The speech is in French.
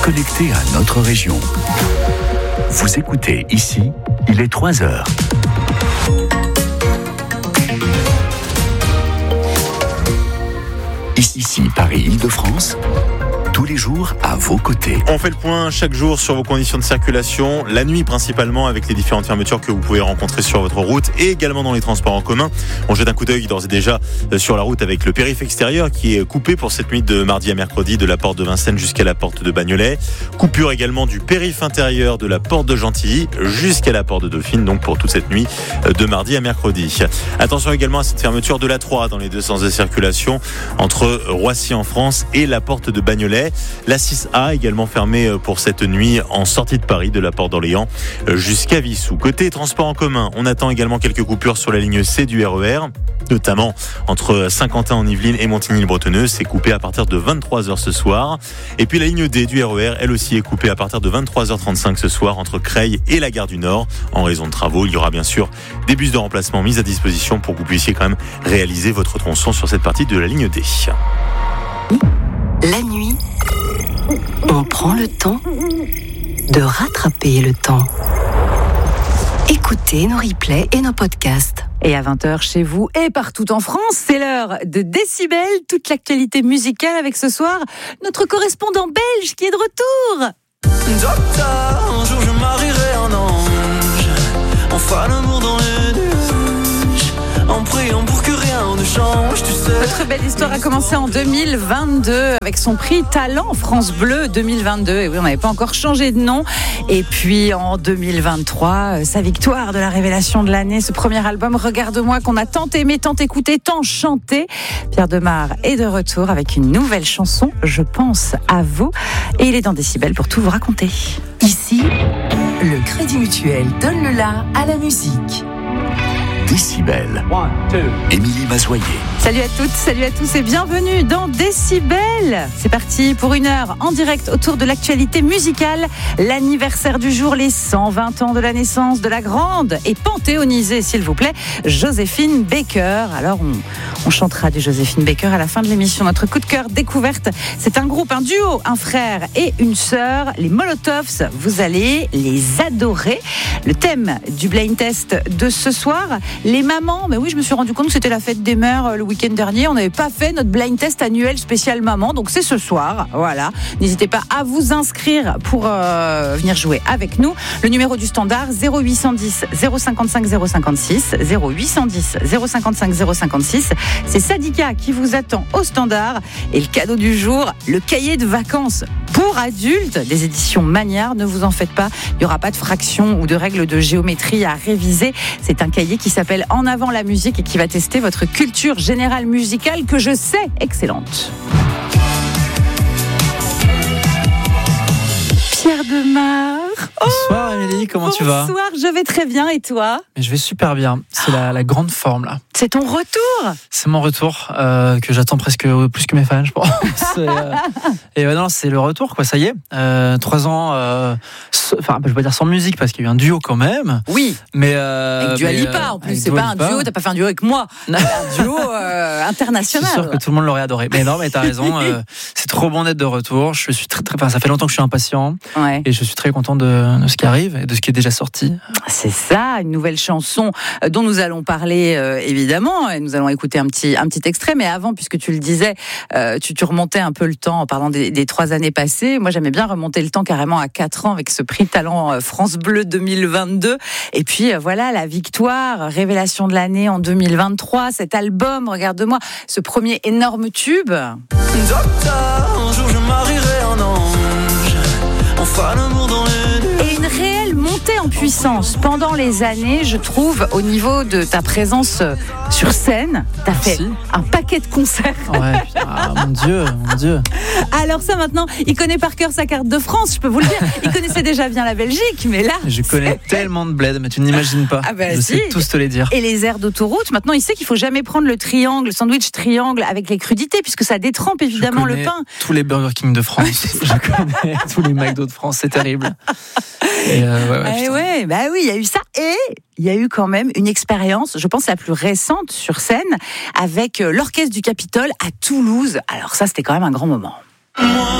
connecté à notre région. Vous écoutez ici, il est 3h. Ici, Paris-Île-de-France, tous les jours à vos côtés. On fait le point chaque jour sur vos conditions de circulation, la nuit principalement avec les différentes fermetures que vous pouvez rencontrer sur votre route et également dans les transports en commun. On jette un coup d'œil d'ores et déjà sur la route avec le périph' extérieur qui est coupé pour cette nuit de mardi à mercredi de la porte de Vincennes jusqu'à la porte de Bagnolet. Coupure également du périph' intérieur de la porte de Gentilly jusqu'à la porte de Dauphine, donc pour toute cette nuit de mardi à mercredi. Attention également à cette fermeture de l'A3 dans les deux sens de circulation entre Roissy en France et la porte de Bagnolet. La 6A également fermée pour cette nuit en sortie de Paris de la porte d'Orléans jusqu'à Vissou. Côté transport en commun, on attend également quelques coupures sur la ligne C du RER, notamment entre Saint-Quentin en Yvelines et Montigny-le-Bretonneux. C'est coupé à partir de 23h ce soir. Et puis la ligne D du RER, elle aussi est coupée à partir de 23h35 ce soir entre Creil et la gare du Nord. En raison de travaux, il y aura bien sûr des bus de remplacement mis à disposition pour que vous puissiez quand même réaliser votre tronçon sur cette partie de la ligne D. La nuit, on prend le temps de rattraper le temps. Écoutez nos replays et nos podcasts. Et à 20h chez vous et partout en France, c'est l'heure de Décibel, toute l'actualité musicale avec ce soir notre correspondant belge qui est de retour. Docteur, un jour je marierai un ange. On fera l'amour dans les nuages, en priant pour que rien ne change, tu sais. Notre belle histoire a commencé en 2022 avec son prix Talent France Bleu 2022. Et oui, on n'avait pas encore changé de nom. Et puis en 2023, sa victoire de la révélation de l'année, ce premier album Regarde-moi qu'on a tant aimé, tant écouté, tant chanté. Pierre Demar est de retour avec une nouvelle chanson, Je pense à vous. Et il est dans Décibel pour tout vous raconter. Ici, le Crédit Mutuel donne le la à la musique. Décibel. Émilie Mazoyer. Salut à toutes, salut à tous et bienvenue dans Décibel. C'est parti pour une heure en direct autour de l'actualité musicale. L'anniversaire du jour, les 120 ans de la naissance de la grande et panthéonisée, s'il vous plaît, Joséphine Baker. Alors on chantera du Joséphine Baker à la fin de l'émission. Notre coup de cœur découverte, c'est un groupe, un duo, un frère et une sœur, les Molotovs. Vous allez les adorer. Le thème du blind test de ce soir, les mamans. Mais oui, je me suis rendu compte que c'était la fête des mères le week-end dernier. On n'avait pas fait notre blind test annuel spécial maman, donc c'est ce soir. Voilà. N'hésitez pas à vous inscrire pour venir jouer avec nous. Le numéro du standard 0810 055 056 0810 055 056. C'est Sadika qui vous attend au standard. Et le cadeau du jour, le cahier de vacances pour adultes des éditions Magnard. Ne vous en faites pas, il n'y aura pas de fractions ou de règles de géométrie à réviser. C'est un cahier qui s'appelle En avant la musique et qui va tester votre culture générale musicale que je sais excellente. Pierre Demar. Bonsoir Émilie, comment tu vas ? Bonsoir, je vais très bien et toi ? Je vais super bien, c'est la grande forme là. C'est ton retour ? C'est mon retour que j'attends presque plus que mes fans je pense. Et non, c'est le retour quoi, ça y est. 3 ans, enfin je vais pas dire sans musique parce qu'il y a eu un duo quand même. Oui, mais avec Dua Lipa en plus, c'est pas un duo, t'as pas fait un duo avec moi, un duo international. Je suis sûr que tout le monde l'aurait adoré. Mais non, mais t'as raison, c'est trop bon d'être de retour. Je suis très, ça fait longtemps que je suis impatient et je suis très content de ce qui arrive et de ce qui est déjà sorti. C'est ça, une nouvelle chanson dont nous allons parler évidemment, et nous allons écouter un petit extrait, mais avant, puisque tu le disais, tu remontais un peu le temps en parlant des 3 années passées. Moi j'aimais bien remonter le temps carrément à 4 ans avec ce prix Talent France Bleu 2022, et puis voilà la victoire, révélation de l'année en 2023, cet album, regarde-moi, ce premier énorme tube. Docteur, un jour je marierai un ange, on fera l'amour dans les nuages. Et une réelle montée en puissance pendant les années, je trouve, au niveau de ta présence sur scène. T'as fait un paquet de concerts. Ouais, mon Dieu. Alors ça maintenant, il connaît par cœur sa carte de France, je peux vous le dire. Il connaissait déjà bien la Belgique, mais là... Je connais tellement de bled, mais tu n'imagines pas. Je sais tous te les dire. Et les aires d'autoroute, maintenant il sait qu'il faut jamais prendre le triangle, le sandwich triangle avec les crudités, puisque ça détrempe évidemment le pain. Tous les Burger King de France, je connais tous les McDo de France, c'est terrible. Et oui, il y a eu ça et il y a eu quand même une expérience, je pense la plus récente sur scène, avec l'Orchestre du Capitole à Toulouse. Alors ça, c'était quand même un grand moment.